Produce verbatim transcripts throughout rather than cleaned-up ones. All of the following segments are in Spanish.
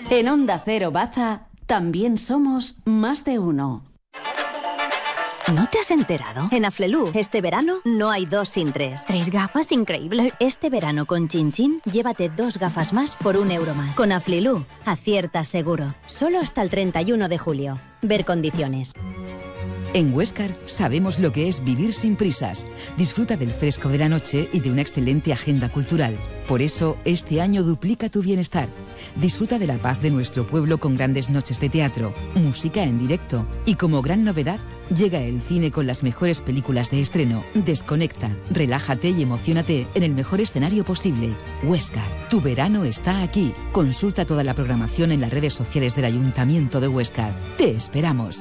En Onda Cero Baza también somos más de uno. ¿No te has enterado? En Aflelu, este verano no hay dos sin tres. ¿Tres gafas? Increíble. Este verano con Chin Chin, llévate dos gafas más por un euro más. Con Aflelu, aciertas seguro. Solo hasta el treinta y uno de julio. Ver condiciones. En Huéscar sabemos lo que es vivir sin prisas. Disfruta del fresco de la noche y de una excelente agenda cultural. Por eso, este año duplica tu bienestar. Disfruta de la paz de nuestro pueblo con grandes noches de teatro, música en directo y, como gran novedad, llega el cine con las mejores películas de estreno. Desconecta, relájate y emociónate en el mejor escenario posible. Huéscar, tu verano está aquí. Consulta toda la programación en las redes sociales del Ayuntamiento de Huéscar. Te esperamos.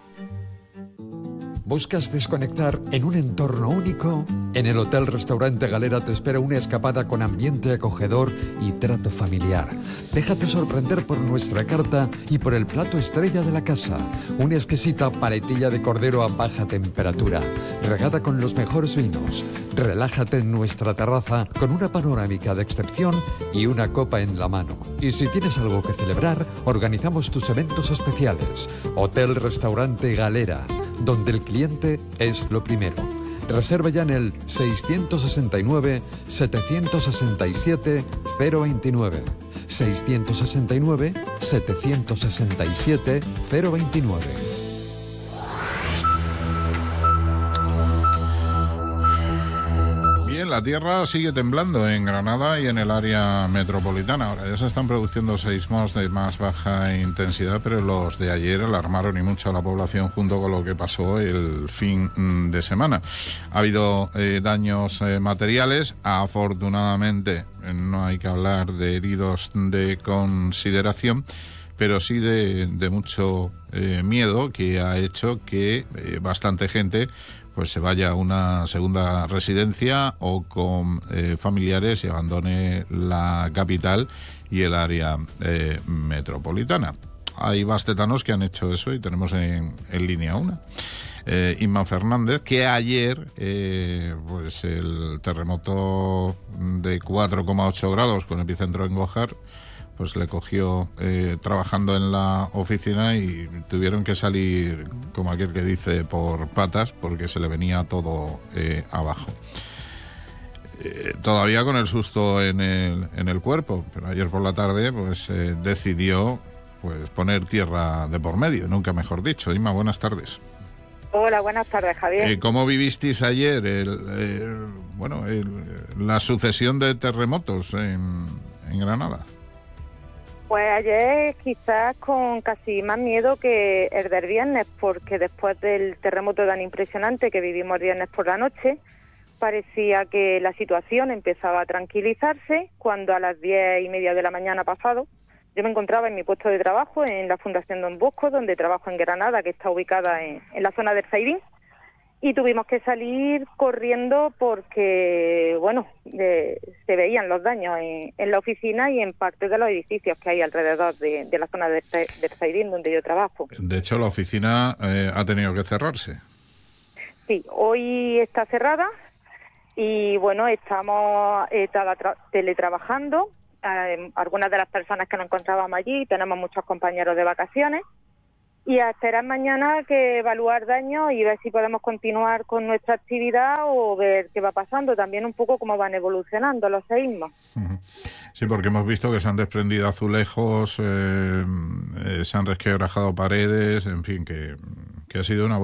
¿Buscas desconectar en un entorno único? En el Hotel Restaurante Galera te espera una escapada con ambiente acogedor y trato familiar. Déjate sorprender por nuestra carta y por el plato estrella de la casa. Una exquisita paletilla de cordero a baja temperatura, regada con los mejores vinos. Relájate en nuestra terraza con una panorámica de excepción y una copa en la mano. Y si tienes algo que celebrar, organizamos tus eventos especiales. Hotel Restaurante Galera, donde el cliente es lo primero. Reserva ya en el seiscientos sesenta y nueve, setecientos sesenta y siete, cero veintinueve. seiscientos sesenta y nueve, setecientos sesenta y siete, cero veintinueve. Bien, la tierra sigue temblando en Granada y en el área metropolitana. Ahora ya se están produciendo seísmos de más baja intensidad, pero los de ayer alarmaron y mucho a la población junto con lo que pasó el fin de semana. Ha habido eh, daños eh, materiales. Afortunadamente eh, no hay que hablar de heridos de consideración, pero sí de, de mucho eh, miedo, que ha hecho que eh, bastante gente pues se vaya a una segunda residencia o con eh, familiares y abandone la capital y el área eh, metropolitana. Hay bastetanos que han hecho eso y tenemos en, en línea una. Eh, Inma Fernández, que ayer eh, pues el terremoto de cuatro coma ocho grados con epicentro en Gójar pues le cogió eh, trabajando en la oficina y tuvieron que salir, como aquel que dice, por patas, porque se le venía todo eh, abajo. Eh, todavía con el susto en el, en el cuerpo, pero ayer por la tarde pues eh, decidió pues poner tierra de por medio, nunca mejor dicho. Inma, buenas tardes. Hola, buenas tardes, Javier. Eh, ¿Cómo vivisteis ayer el, el, bueno, el, la sucesión de terremotos en, en Granada? Pues ayer quizás con casi más miedo que el del viernes, porque después del terremoto tan impresionante que vivimos el viernes por la noche, parecía que la situación empezaba a tranquilizarse cuando a las diez y media de la mañana pasado yo me encontraba en mi puesto de trabajo en la Fundación Don Bosco, donde trabajo en Granada, que está ubicada en, en la zona del Zaidín, y tuvimos que salir corriendo porque, bueno, de, se veían los daños en, en la oficina y en parte de los edificios que hay alrededor de, de la zona del, del Zaidín, donde yo trabajo. De hecho, la oficina eh, ha tenido que cerrarse. Sí, hoy está cerrada y, bueno, estamos eh, teletrabajando. Eh, algunas de las personas que nos encontrábamos allí, tenemos muchos compañeros de vacaciones, y a esperar mañana que evaluar daños y ver si podemos continuar con nuestra actividad o ver qué va pasando, también un poco cómo van evolucionando los seísmos. Sí, porque hemos visto que se han desprendido azulejos, eh, eh, se han resquebrajado paredes, en fin, que, que ha sido una